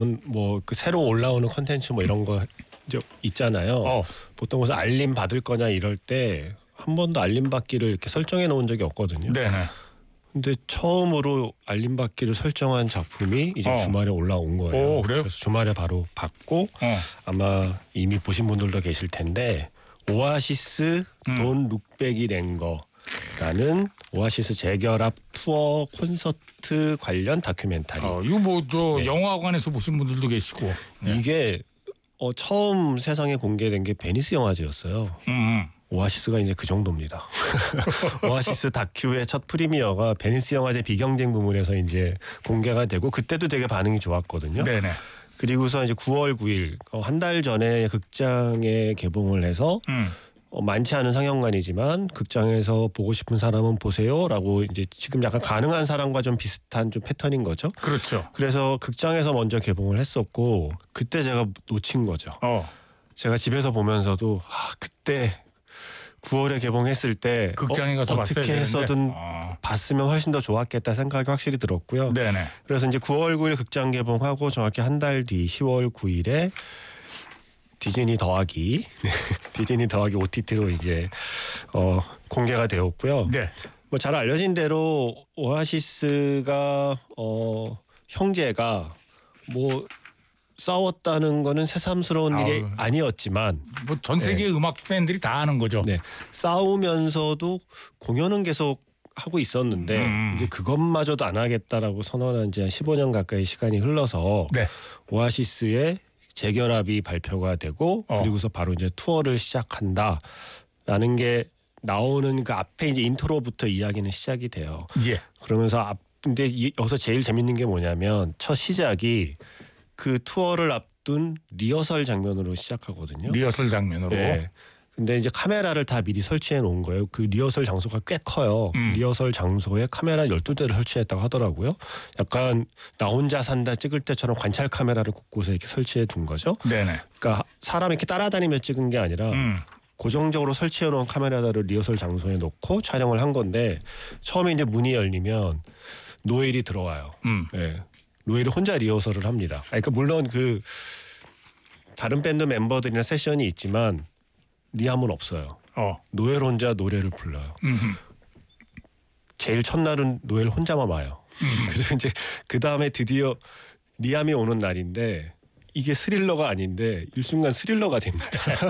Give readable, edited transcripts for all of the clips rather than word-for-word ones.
뭐 그 새로 올라오는 컨텐츠 뭐 이런 거 이제 있잖아요. 보통 무슨 알림 받을 거냐 이럴 때 한 번도 알림 받기를 이렇게 설정해 놓은 적이 없거든요. 네네. 근데 처음으로 알림 받기를 설정한 작품이 이제 주말에 올라온 거예요. 오, 그래요? 그래서 주말에 바로 받고 아마 이미 보신 분들도 계실 텐데 오아시스 돈 룩백이 낸 거라는 오아시스 재결합 투어 콘서트 관련 다큐멘터리. 이거 뭐 저 영화관에서 보신 분들도 계시고. 이게 처음 세상에 공개된 게 베니스 영화제였어요. 오아시스가 이제 그 정도입니다. 오아시스 다큐의 첫 프리미어가 베니스 영화제 비경쟁 부문에서 이제 공개가 되고 그때도 되게 반응이 좋았거든요. 네네. 그리고서 이제 9월 9일 한 달 전에 극장에 개봉을 해서 많지 않은 상영관이지만 극장에서 보고 싶은 사람은 보세요라고 이제 지금 약간 가능한 사람과 좀 비슷한 좀 패턴인 거죠. 그렇죠. 그래서 극장에서 먼저 개봉을 했었고 그때 제가 놓친 거죠. 제가 집에서 보면서도 그때 9월에 개봉했을 때 극장에 가서 어떻게 해서든 봤으면 훨씬 더 좋았겠다 생각이 확실히 들었고요. 네네. 그래서 이제 9월 9일 극장 개봉하고 정확히 한 달 뒤 10월 9일에 디즈니 더하기 OTT로 이제 공개가 되었고요. 네. 뭐 잘 알려진 대로 오아시스가 형제가 뭐 싸웠다는 거는 새삼스러운 일이 아니었지만 뭐 전 세계 음악 팬들이 다 아는 거죠. 네. 싸우면서도 공연은 계속 하고 있었는데 이제 그것마저도 안 하겠다라고 선언한 지 한 15년 가까이 시간이 흘러서 오아시스의 재결합이 발표가 되고 그리고서 바로 이제 투어를 시작한다라는 게 나오는 그 앞에 이제 인트로부터 이야기는 시작이 돼요. 예. 그러면서 근데 여기서 제일 재밌는 게 뭐냐면 첫 시작이 그 투어를 앞둔 리허설 장면으로 시작하거든요. 리허설 장면으로. 네. 근데 이제 카메라를 다 미리 설치해 놓은 거예요. 그 리허설 장소가 꽤 커요. 리허설 장소에 카메라 12대를 설치했다고 하더라고요. 약간 나 혼자 산다 찍을 때처럼 관찰 카메라를 곳곳에 이렇게 설치해 둔 거죠. 네네. 그러니까 사람이 이렇게 따라다니며 찍은 게 아니라 고정적으로 설치해 놓은 카메라를 리허설 장소에 놓고 촬영을 한 건데 처음에 이제 문이 열리면 노엘이 들어와요. 네. 노엘이 혼자 리허설을 합니다. 그러니까 물론 그 다른 밴드 멤버들이나 세션이 있지만 리암은 없어요. 노엘 혼자 노래를 불러요. 제일 첫날은 노엘 혼자만 와요. 그래서 이제 그 다음에 드디어 리암이 오는 날인데 이게 스릴러가 아닌데 일순간 스릴러가 됩니다.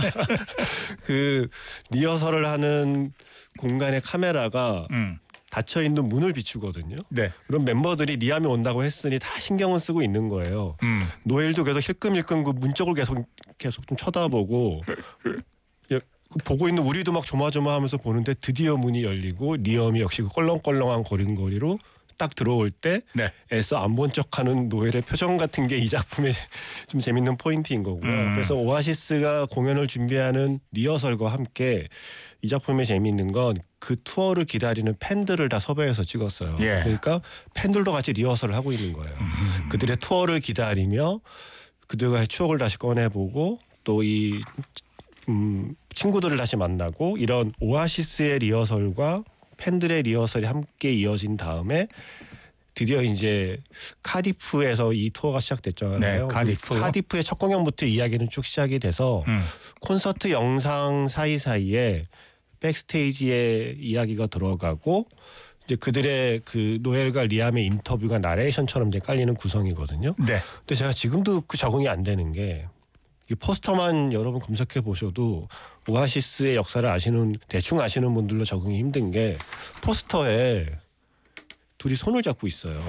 그 리허설을 하는 공간의 카메라가 닫혀 있는 문을 비추거든요. 네. 그럼 멤버들이 리암이 온다고 했으니 다 신경은 쓰고 있는 거예요. 노엘도 계속 힐끔힐끔 그 문 쪽을 계속 좀 쳐다보고 보고 있는 우리도 막 조마조마하면서 보는데 드디어 문이 열리고 리엄이 역시 그 껄렁껄렁한 걸음걸이로 딱 들어올 때 애써 안 본 척하는 노엘의 표정 같은 게 이 작품의 좀 재밌는 포인트인 거고요. 그래서 오아시스가 공연을 준비하는 리허설과 함께 이 작품의 재미있는 건 그 투어를 기다리는 팬들을 다 섭외해서 찍었어요. 그러니까 팬들도 같이 리허설을 하고 있는 거예요. 그들의 투어를 기다리며 그들과의 추억을 다시 꺼내보고 또 이 친구들을 다시 만나고 이런 오아시스의 리허설과 팬들의 리허설이 함께 이어진 다음에 드디어 이제 카디프에서 이 투어가 시작됐잖아요. 네, 카디프의 첫 공연부터 이야기는 쭉 시작이 돼서 콘서트 영상 사이사이에 백스테이지의 이야기가 들어가고 이제 그들의 그 노엘과 리암의 인터뷰가 나레이션처럼 이제 깔리는 구성이거든요. 네. 근데 제가 지금도 그 적응이 안 되는 게 이 포스터만 여러분 검색해 보셔도 오아시스의 역사를 대충 아시는 분들로 적응이 힘든 게 포스터에 둘이 손을 잡고 있어요.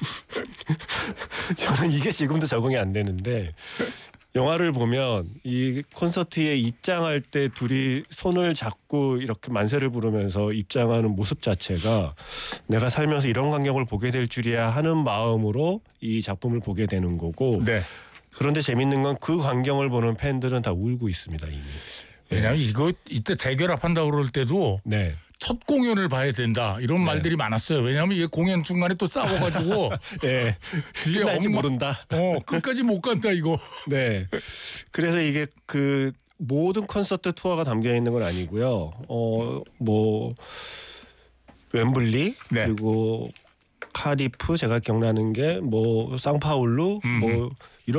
저는 이게 지금도 적응이 안 되는데 영화를 보면 이 콘서트에 입장할 때 둘이 손을 잡고 이렇게 만세를 부르면서 입장하는 모습 자체가 내가 살면서 이런 광경을 보게 될 줄이야 하는 마음으로 이 작품을 보게 되는 거고 그런데 재밌는 건 그 광경을 보는 팬들은 다 울고 있습니다 이미. 왜냐하면 이때 재결합한다고 그럴 때도 첫 공연을 봐야 된다 이런 말들이 많았어요. 왜냐하면 이게 공연 중간에 또 싸워가지고 끝날지 모른다. 끝까지 못 간다 이거. 네. 그래서 이게 그 모든 콘서트 투어가 담겨 있는 건 아니고요. 뭐 웸블리 그리고 카디프 제가 기억나는 게 뭐 상파울루 뭐